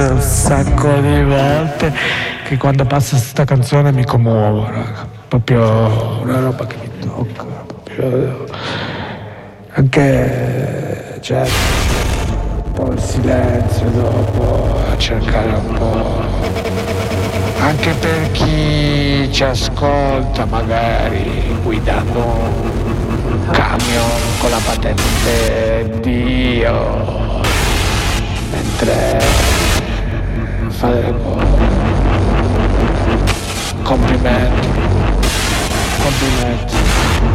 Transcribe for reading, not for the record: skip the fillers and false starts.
un sacco di volte che quando passa questa canzone mi commuovo, raga. Proprio una roba che mi tocca, proprio. Anche, cioè, un po' il silenzio dopo, a cercare un po'. Anche per chi ci ascolta, magari guidando un camion con la patente Dio, mentre fa delle cose. Complimenti.